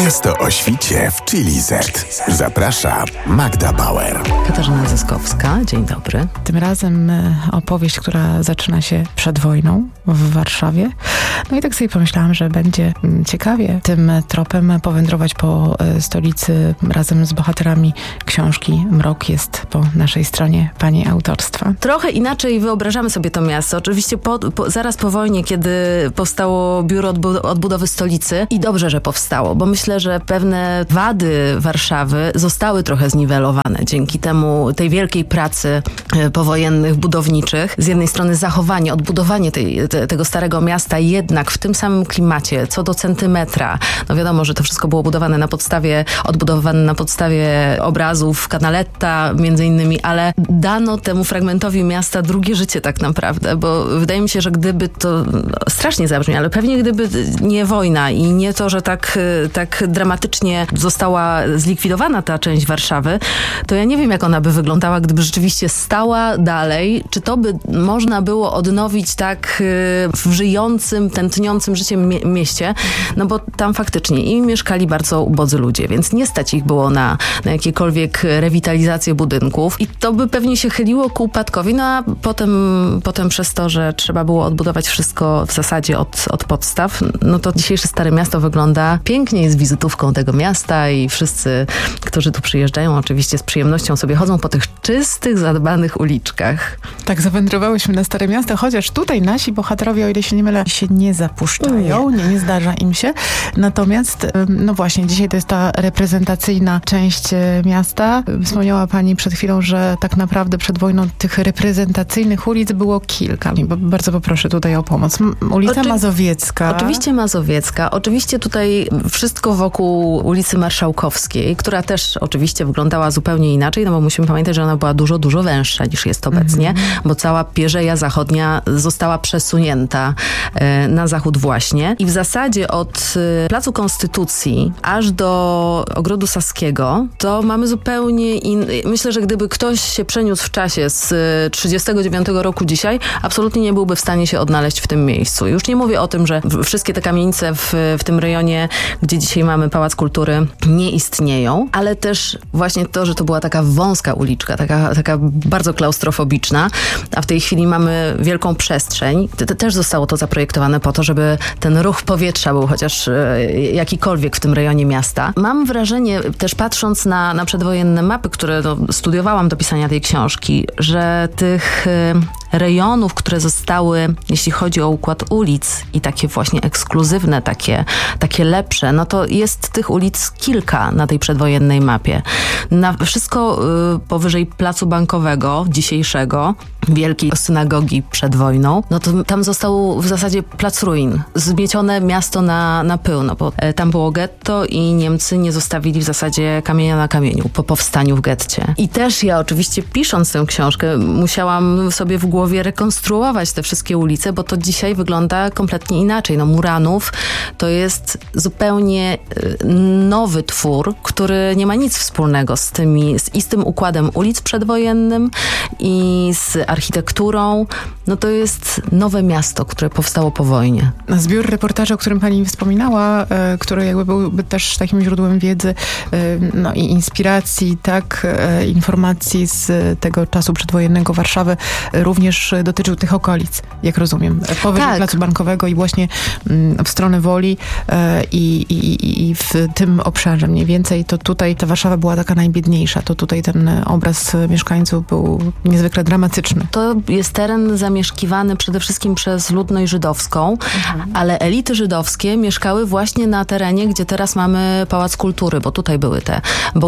Miasto o świcie w Chili Z. Zaprasza Magda Bauer. Katarzyna Zyskowska, dzień dobry. Tym razem opowieść, która zaczyna się przed wojną w Warszawie. No i tak sobie pomyślałam, że będzie ciekawie tym tropem powędrować po stolicy razem z bohaterami książki Mrok jest po naszej stronie pani autorstwa. Trochę inaczej wyobrażamy sobie to miasto. Oczywiście zaraz po wojnie, kiedy powstało Biuro Odbudowy Stolicy i dobrze, że powstało, bo myślę, że pewne wady Warszawy zostały trochę zniwelowane dzięki temu, tej wielkiej pracy powojennych, budowniczych. Z jednej strony zachowanie, odbudowanie tego starego miasta jednak w tym samym klimacie, co do centymetra. No wiadomo, że to wszystko było odbudowane na podstawie obrazów Canaletta między innymi, ale dano temu fragmentowi miasta drugie życie tak naprawdę, bo wydaje mi się, że gdyby to strasznie zabrzmi, ale pewnie gdyby nie wojna i nie to, że tak dramatycznie została zlikwidowana ta część Warszawy, to ja nie wiem, jak ona by wyglądała, gdyby rzeczywiście stała dalej. Czy to by można było odnowić tak w żyjącym, tętniącym życiem mieście? No bo tam faktycznie i mieszkali bardzo ubodzy ludzie, więc nie stać ich było na jakiekolwiek rewitalizację budynków i to by pewnie się chyliło ku upadkowi, no a potem przez to, że trzeba było odbudować wszystko w zasadzie od podstaw, no to dzisiejsze Stare Miasto wygląda pięknie, jest wizytówką tego miasta i wszyscy, którzy tu przyjeżdżają, oczywiście z przyjemnością sobie chodzą po tych czystych, zadbanych uliczkach. Tak, zawędrowałyśmy na Stare Miasto, chociaż tutaj nasi bohaterowie, o ile się nie mylę, się nie zapuszczają, nie zdarza im się. Natomiast, no właśnie, dzisiaj to jest ta reprezentacyjna część miasta. Wspomniała pani przed chwilą, że tak naprawdę przed wojną tych reprezentacyjnych ulic było kilka. Bardzo poproszę tutaj o pomoc. Ulica Mazowiecka. Oczywiście Mazowiecka. Oczywiście tutaj wszystko wokół ulicy Marszałkowskiej, która też oczywiście wyglądała zupełnie inaczej, no bo musimy pamiętać, że ona była dużo, dużo węższa niż jest obecnie, bo cała Pierzeja Zachodnia została przesunięta na zachód właśnie. I w zasadzie od Placu Konstytucji aż do Ogrodu Saskiego to mamy zupełnie Myślę, że gdyby ktoś się przeniósł w czasie z 1939 roku dzisiaj, absolutnie nie byłby w stanie się odnaleźć w tym miejscu. Już nie mówię o tym, że wszystkie te kamienice w tym rejonie, gdzie dzisiaj mamy Pałac Kultury, nie istnieją, ale też właśnie to, że to była taka wąska uliczka, taka bardzo klaustrofobiczna, a w tej chwili mamy wielką przestrzeń. Też zostało to zaprojektowane po to, żeby ten ruch powietrza był chociaż jakikolwiek w tym rejonie miasta. Mam wrażenie, też patrząc na przedwojenne mapy, które studiowałam do pisania tej książki, że tych rejonów, które zostały, jeśli chodzi o układ ulic i takie właśnie ekskluzywne, takie lepsze, no to jest tych ulic kilka na tej przedwojennej mapie. Na wszystko powyżej Placu Bankowego, dzisiejszego, wielkiej synagogi przed wojną, no to tam został w zasadzie plac ruin. Zmiecione miasto na pył, no bo tam było getto i Niemcy nie zostawili w zasadzie kamienia na kamieniu po powstaniu w getcie. I też ja oczywiście pisząc tę książkę musiałam sobie w głowie rekonstruować te wszystkie ulice, bo to dzisiaj wygląda kompletnie inaczej. No Muranów to jest zupełnie nowy twór, który nie ma nic wspólnego z tym układem ulic przedwojennym i z architekturą. No to jest nowe miasto, które powstało po wojnie. Zbiór reportaży, o którym pani wspominała, który jakby byłby też takim źródłem wiedzy, no i inspiracji, tak, informacji z tego czasu przedwojennego Warszawy, również dotyczył tych okolic, jak rozumiem. Powyżej Placu Bankowego i właśnie w stronę Woli i w tym obszarze mniej więcej, to tutaj ta Warszawa była taka najbiedniejsza. To tutaj ten obraz mieszkańców był niezwykle dramatyczny. To jest teren zamieszkiwany przede wszystkim przez ludność żydowską, ale elity żydowskie mieszkały właśnie na terenie, gdzie teraz mamy Pałac Kultury, bo tutaj były te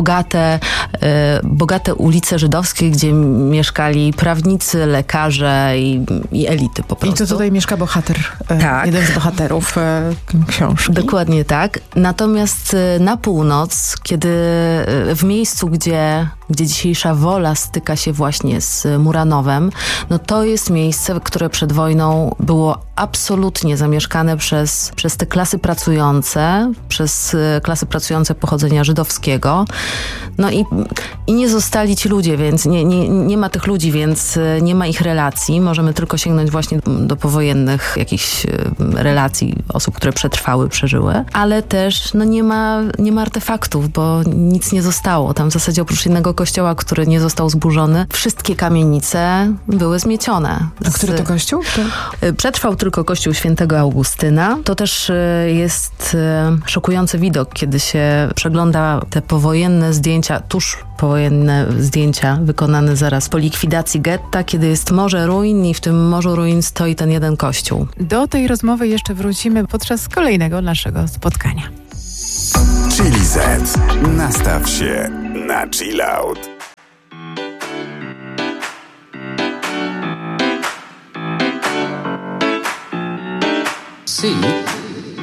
bogate ulice żydowskie, gdzie mieszkali prawnicy, lekarze i elity po prostu. I to tutaj mieszka bohater, jeden z bohaterów książki. Dokładnie tak. Natomiast na północ, kiedy w miejscu, gdzie dzisiejsza Wola styka się właśnie z Muranowem, no to jest miejsce, które przed wojną było absolutnie zamieszkane przez te klasy pracujące, przez klasy pracujące pochodzenia żydowskiego. No i nie zostali ci ludzie, więc nie ma tych ludzi, więc nie ma ich relacji. Możemy tylko sięgnąć właśnie do powojennych jakichś relacji osób, które przetrwały, przeżyły. Ale też nie ma artefaktów, bo nic nie zostało. Tam w zasadzie oprócz jednego kościoła, który nie został zburzony, wszystkie kamienice były zmiecione. A który to kościół? Przetrwał tylko kościół świętego Augustyna. To też jest szokujący widok, kiedy się przegląda te powojenne zdjęcia, tuż powojenne zdjęcia wykonane zaraz po likwidacji getta, kiedy jest morze ruin i w tym morzu ruin stoi ten jeden kościół. Do tej rozmowy jeszcze wrócimy podczas kolejnego naszego spotkania. Chili Z. Nastaw się na chill out. See